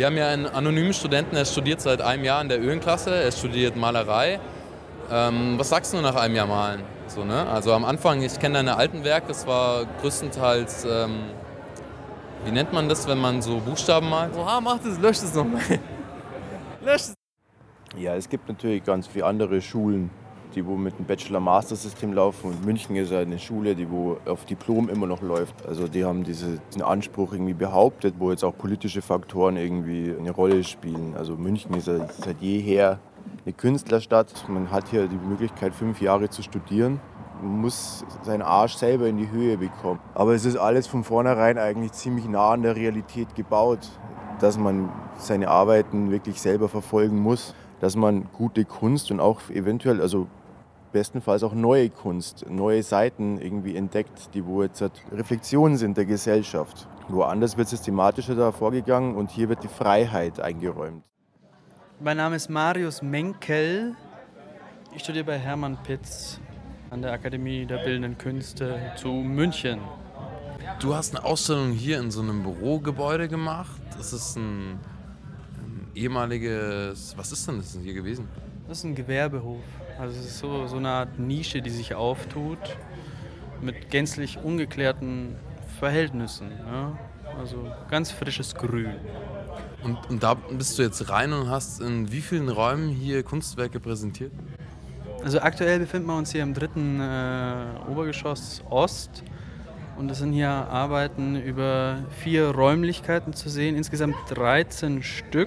Wir haben ja einen anonymen Studenten, der studiert seit einem Jahr in der Ölenklasse, er studiert Malerei. Was sagst du nach einem Jahr Malen? So, ne? Also am Anfang, ich kenne deine alten Werke, es war größtenteils, wie nennt man das, wenn man so Buchstaben malt? Oha, mach das, lösch das nochmal. Lösch es. Ja, es gibt natürlich ganz viele andere Schulen, die wo mit dem Bachelor-Master-System laufen. Und München ist ja eine Schule, die wo auf Diplom immer noch läuft. Also die haben diesen Anspruch irgendwie behauptet, wo jetzt auch politische Faktoren irgendwie eine Rolle spielen. Also München ist ja seit jeher eine Künstlerstadt. Man hat hier die Möglichkeit, 5 Jahre zu studieren. Man muss seinen Arsch selber in die Höhe bekommen. Aber es ist alles von vornherein eigentlich ziemlich nah an der Realität gebaut, dass man seine Arbeiten wirklich selber verfolgen muss, dass man gute Kunst und auch eventuell, also bestenfalls auch neue Kunst, neue Seiten irgendwie entdeckt, die wo jetzt halt Reflexionen sind der Gesellschaft. Woanders wird systematischer da vorgegangen und hier wird die Freiheit eingeräumt. Mein Name ist Marius Menkel. Ich studiere bei Hermann Pitz an der Akademie der Bildenden Künste zu München. Du hast eine Ausstellung hier in so einem Bürogebäude gemacht. Das ist ein ehemaliges, was ist denn das hier gewesen? Das ist ein Gewerbehof. Also es ist so eine Art Nische, die sich auftut mit gänzlich ungeklärten Verhältnissen. Ja? Also ganz frisches Grün. Und da bist du jetzt rein und hast in wie vielen Räumen hier Kunstwerke präsentiert? Also aktuell befinden wir uns hier im 3. Obergeschoss Ost. Und es sind hier Arbeiten über 4 Räumlichkeiten zu sehen, insgesamt 13 Stück.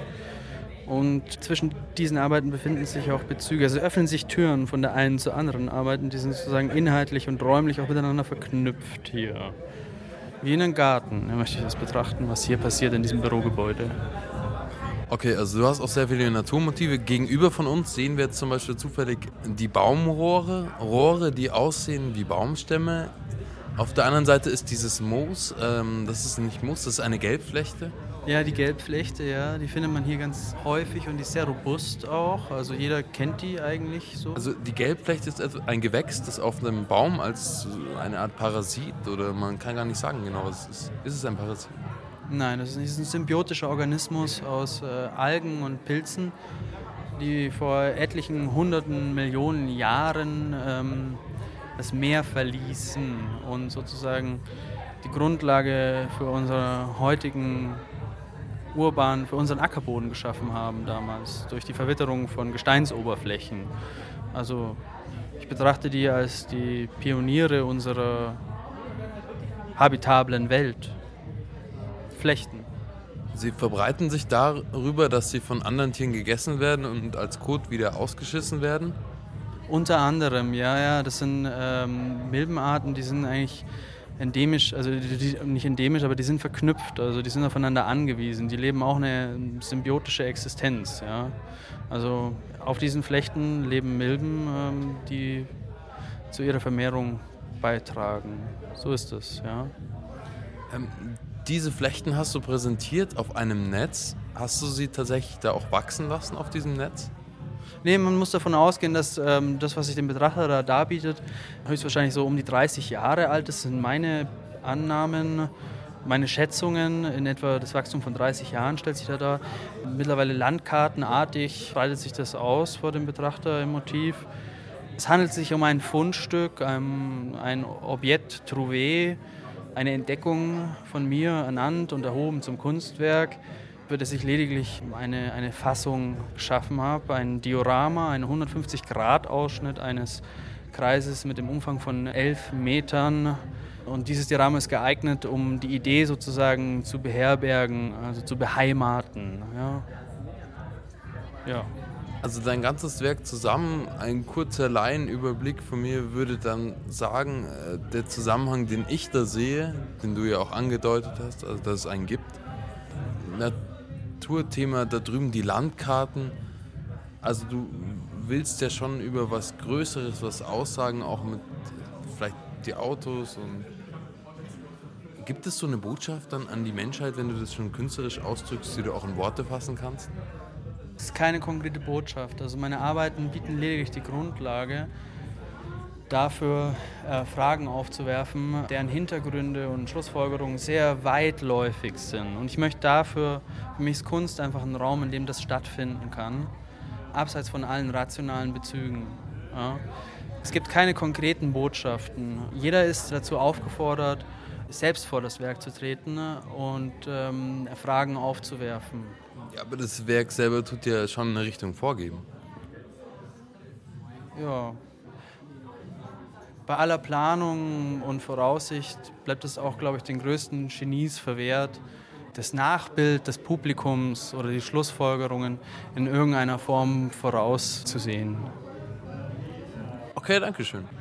Und zwischen diesen Arbeiten befinden sich auch Bezüge. Also öffnen sich Türen von der einen zur anderen Arbeiten, die sind sozusagen inhaltlich und räumlich auch miteinander verknüpft hier. Wie in einem Garten, möchte ich das betrachten, was hier passiert in diesem Bürogebäude. Okay, also du hast auch sehr viele Naturmotive. Gegenüber von uns sehen wir jetzt zum Beispiel zufällig die Baumrohre, die aussehen wie Baumstämme. Auf der anderen Seite ist dieses Moos, das ist nicht Moos, das ist eine Gelbflechte. Ja, die Gelbflechte, ja, die findet man hier ganz häufig und die ist sehr robust auch. Also jeder kennt die eigentlich so. Also die Gelbflechte ist ein Gewächs, das auf einem Baum als eine Art Parasit, oder man kann gar nicht sagen genau, was es ist. Ist es ein Parasit? Nein, das ist ein symbiotischer Organismus aus Algen und Pilzen, die vor etlichen hunderten Millionen Jahren das Meer verließen und sozusagen die Grundlage für unseren heutigen für unseren Ackerboden geschaffen haben damals, durch die Verwitterung von Gesteinsoberflächen. Also ich betrachte die als die Pioniere unserer habitablen Welt. Flechten. Sie verbreiten sich darüber, dass sie von anderen Tieren gegessen werden und als Kot wieder ausgeschissen werden? Unter anderem, ja, das sind Milbenarten, die sind eigentlich endemisch, also nicht endemisch, aber die sind verknüpft, also die sind aufeinander angewiesen. Die leben auch eine symbiotische Existenz, ja. Also auf diesen Flechten leben Milben, die zu ihrer Vermehrung beitragen. So ist es, ja. Diese Flechten hast du präsentiert auf einem Netz. Hast du sie tatsächlich da auch wachsen lassen auf diesem Netz? Nee, man muss davon ausgehen, dass das, was sich dem Betrachter da darbietet, höchstwahrscheinlich so um die 30 Jahre alt ist. Das sind meine Annahmen, meine Schätzungen. In etwa das Wachstum von 30 Jahren stellt sich da dar. Mittlerweile landkartenartig breitet sich das aus vor dem Betrachter im Motiv. Es handelt sich um ein Fundstück, ein Objekt trouvé, eine Entdeckung von mir ernannt und erhoben zum Kunstwerk, für das ich lediglich eine Fassung geschaffen habe, ein Diorama, einen 150-Grad-Ausschnitt eines Kreises mit dem Umfang von 11 Metern. Und dieses Diorama ist geeignet, um die Idee sozusagen zu beherbergen, also zu beheimaten. Ja. Also dein ganzes Werk zusammen, ein kurzer Laienüberblick von mir würde dann sagen, der Zusammenhang, den ich da sehe, den du ja auch angedeutet hast, also dass es einen gibt, Naturthema da drüben, die Landkarten, also du willst ja schon über was Größeres was aussagen, auch mit vielleicht die Autos. Und gibt es so eine Botschaft dann an die Menschheit, wenn du das schon künstlerisch ausdrückst, die du auch in Worte fassen kannst? Es ist keine konkrete Botschaft. Also meine Arbeiten bieten lediglich die Grundlage, dafür Fragen aufzuwerfen, deren Hintergründe und Schlussfolgerungen sehr weitläufig sind. Und ich möchte dafür, für mich ist Kunst einfach ein Raum, in dem das stattfinden kann, abseits von allen rationalen Bezügen. Ja. Es gibt keine konkreten Botschaften. Jeder ist dazu aufgefordert, selbst vor das Werk zu treten und Fragen aufzuwerfen. Ja, aber das Werk selber tut ja schon eine Richtung vorgeben. Ja. Bei aller Planung und Voraussicht bleibt es auch, glaube ich, den größten Genies verwehrt, das Nachbild des Publikums oder die Schlussfolgerungen in irgendeiner Form vorauszusehen. Okay, danke schön.